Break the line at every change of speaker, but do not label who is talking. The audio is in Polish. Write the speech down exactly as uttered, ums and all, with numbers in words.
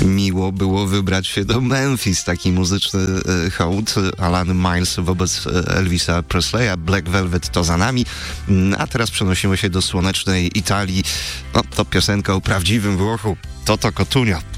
miło było wybrać się do Memphis, taki muzyczny e, hołd. Alan Miles wobec Elvisa Presleya, Black Velvet to za nami, a teraz przenosimy się do słonecznej Italii. No, to piosenka o prawdziwym Włochu, Toto Cotugno.